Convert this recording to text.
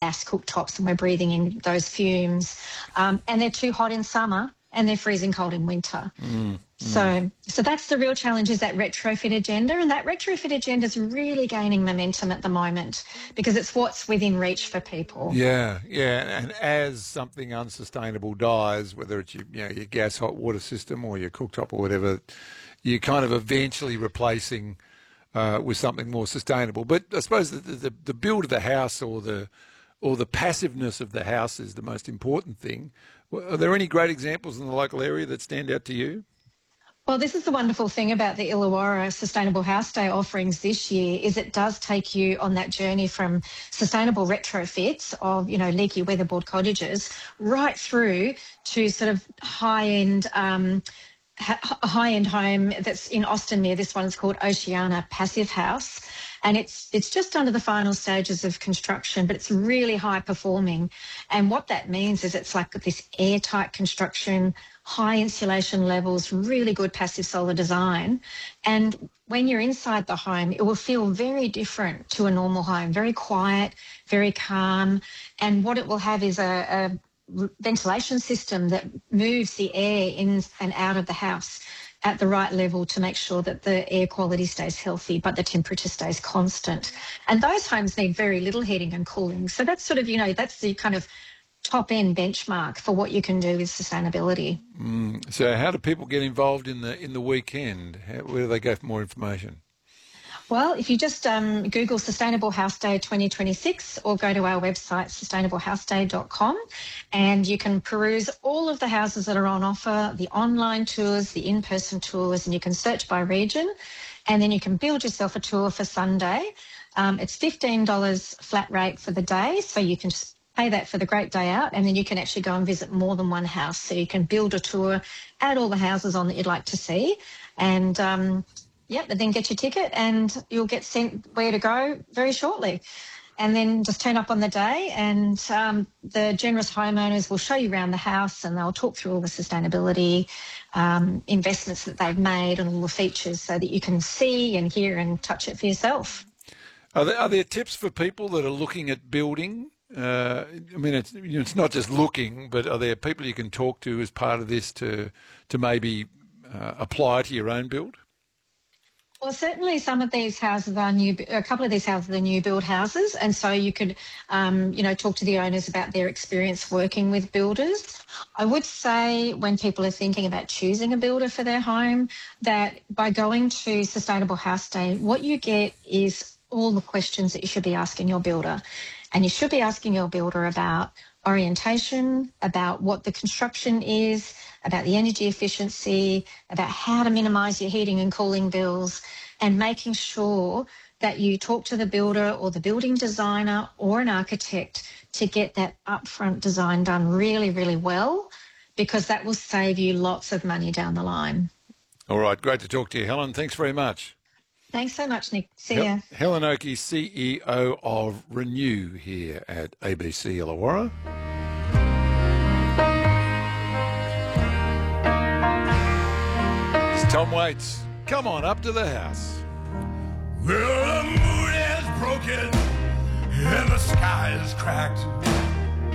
gas cooktops and we're breathing in those fumes. And they're too hot in summer and they're freezing cold in winter. So that's the real challenge, is that retrofit agenda. And that retrofit agenda is really gaining momentum at the moment because it's what's within reach for people. Yeah. And as something unsustainable dies, whether it's your gas hot water system or your cooktop or whatever, you're kind of eventually replacing with something more sustainable. But I suppose the build of the house or the passiveness of the house is the most important thing. Are there any great examples in the local area that stand out to you? Well, this is the wonderful thing about the Illawarra Sustainable House Day offerings this year, is it does take you on that journey from sustainable retrofits of, leaky weatherboard cottages right through to sort of high-end home that's in Austinmere. This one's called Oceana Passive House. And it's just under the final stages of construction, but it's really high performing. And what that means is it's like this airtight construction, high insulation levels, really good passive solar design. And when you're inside the home, it will feel very different to a normal home, very quiet, very calm. And what it will have is a ventilation system that moves the air in and out of the house at the right level to make sure that the air quality stays healthy, but the temperature stays constant. And those homes need very little heating and cooling. So that's sort of, that's the kind of top end benchmark for what you can do with sustainability. So how do people get involved in the weekend? Where do they go for more information? Well, if you just Google Sustainable House Day 2026 or go to our website, sustainablehouseday.com, and you can peruse all of the houses that are on offer, the online tours, the in-person tours, and you can search by region, and then you can build yourself a tour for Sunday. It's $15 flat rate for the day, so you can just pay that for the great day out, and then you can actually go and visit more than one house. So you can build a tour, add all the houses on that you'd like to see, and but then get your ticket and you'll get sent where to go very shortly. And then just turn up on the day, and the generous homeowners will show you around the house and they'll talk through all the sustainability investments that they've made and all the features so that you can see and hear and touch it for yourself. Are there tips for people that are looking at building? It's not just looking, but are there people you can talk to as part of this to maybe apply to your own build? Well, certainly some of these houses are new, a couple of these houses are new build houses, and so you could, talk to the owners about their experience working with builders. I would say when people are thinking about choosing a builder for their home, that by going to Sustainable House Day, what you get is all the questions that you should be asking your builder. And you should be asking your builder about orientation, about what the construction is, about the energy efficiency, about how to minimise your heating and cooling bills, and making sure that you talk to the builder or the building designer or an architect to get that upfront design done really, really well, because that will save you lots of money down the line. All right, great to talk to you, Helen. Thanks very much. Thanks so much, Nick. See ya. Helen Oakey, CEO of Renew here at ABC Illawarra. It's Tom Waits. Come on up to the house. Well, the moon is broken and the sky is cracked.